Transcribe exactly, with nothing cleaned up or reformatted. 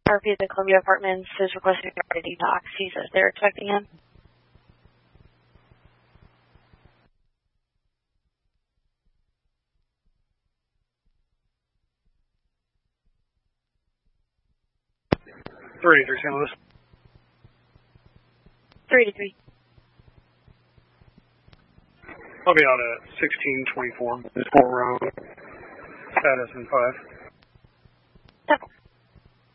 R P at the Columbia Apartments is requesting a detox. He says they're expecting him. three eighty-three, Saint Louis. three eighty-three. I'll be out at sixteen twenty-four, four round, status in five. Okay.